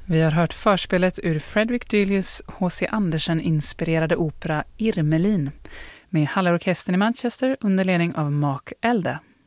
Vi har hört förspelet ur Frederick Delius H.C. Andersen-inspirerade opera Irmelin med Hallarorkestern i Manchester under ledning av Mark Elde.